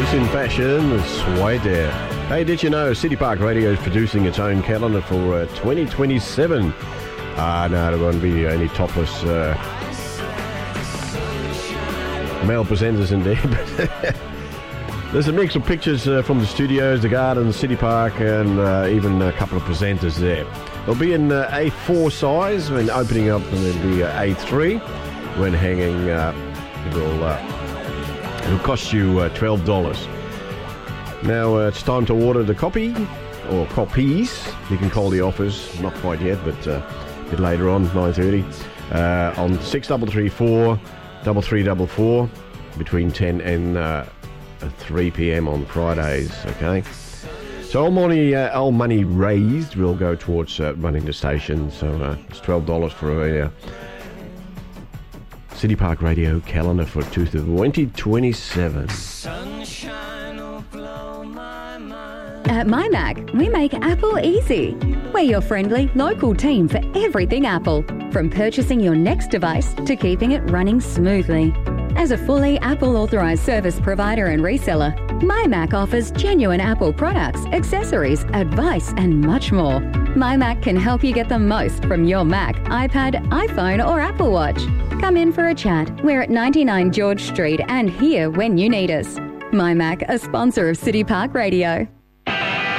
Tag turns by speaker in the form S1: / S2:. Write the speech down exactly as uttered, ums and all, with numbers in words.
S1: Class in fashion, Suede there. Hey, did you know City Park Radio is producing its own calendar for uh, twenty twenty-seven? Ah, uh, no, there won't be any topless uh, male presenters in there. But there's a mix of pictures uh, from the studios, the gardens, City Park, and uh, even a couple of presenters there. They'll be in uh, A four size when opening up, and there'll be uh, A three when hanging. Uh, it'll, uh, it'll cost you uh, twelve dollars. Now uh, it's time to order the copy, or copies. You can call the office, not quite yet, but uh, a bit later on, nine thirty, uh, on six three three four, three three four four, between ten and uh, three p.m. on Fridays, okay? So all money, uh, all money raised will go towards uh, running the station, so uh, it's twelve dollars for a uh, City Park Radio calendar for twenty twenty-seven.
S2: At MyMac, we make Apple easy. We're your friendly, local team for everything Apple, from purchasing your next device to keeping it running smoothly. As a fully Apple-authorised service provider and reseller, MyMac offers genuine Apple products, accessories, advice and much more. MyMac can help you get the most from your Mac, iPad, iPhone or Apple Watch. Come in for a chat. We're at ninety-nine George Street and here when you need us. MyMac, a sponsor of City Park Radio.